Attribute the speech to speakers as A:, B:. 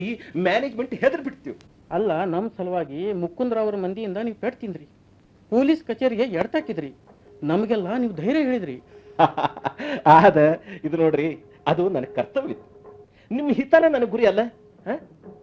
A: ಈ ಮ್ಯಾನೇಜ್ಮೆಂಟ್ ಹೆದರ್ ಬಿಡ್ತೀವಿ.
B: ಅಲ್ಲ, ನಮ್ಮ ಸಲುವಾಗಿ ಮುಕುಂದ್ರಾವ್ ಅವ್ರ ಮಂದಿಯಿಂದ ನೀವು ಪೆಟ್ಟು ತಿಂದ್ರಿ, ಪೊಲೀಸ್ ಕಚೇರಿಗೆ ಎಡ್ತಾಕಿದ್ರಿ, ನಮಗೆಲ್ಲ ನೀವು ಧೈರ್ಯ ಹೇಳಿದ್ರಿ.
A: ಆದ ಇದು ನೋಡ್ರಿ, ಅದು ನನ್ನ ಕರ್ತವ್ಯ. ನಿಮ್ಮ ಹಿತನ ನನಗೆ ಗುರಿ ಅಲ್ಲ.